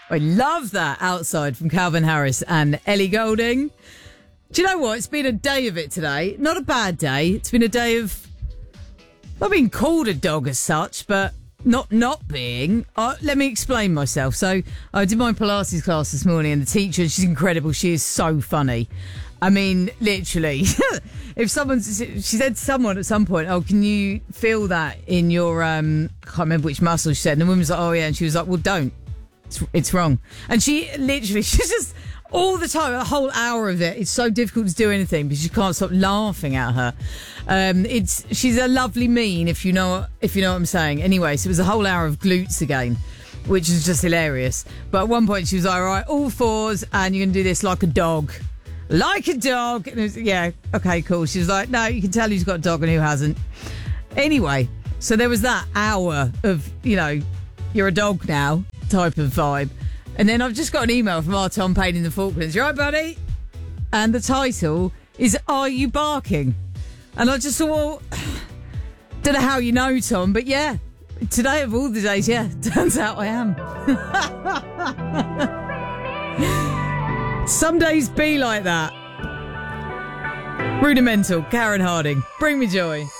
I love that. Outside from Calvin Harris and Ellie Goulding. Do you know what? It's been a day of it today. Not a bad day. It's been a day of not being called a dog as such, but not being. Let me explain myself. So I did my Pilates class this morning, and the teacher, she's incredible. She is so funny. I mean, literally, if she said to someone at some point, "Oh, can you feel that in your I can't remember which muscle," she said, and the woman was like, "Oh yeah," and she was like, "Well, don't. It's wrong." And she's just all the time, a whole hour of it. It's so difficult to do anything because you can't stop laughing at her. She's a lovely mean, if you know what I'm saying. Anyway, so it was a whole hour of glutes again, which is just hilarious. But at one point she was like, "All right, all fours, and you're gonna do this like a dog." Like a dog. And it was, yeah, okay, cool. She was like, "No, you can tell who's got a dog and who hasn't." Anyway, so there was that hour of, you're a dog now type of vibe. And then I've just got an email from our Tom Payne in the Falklands. "You right, buddy?" And the title is "Are You Barking?" And I just thought, well, don't know how you know, Tom, but yeah, today of all the days, yeah, turns out I am. Some days be like that. Rudimental, Karen Harding. Bring me joy.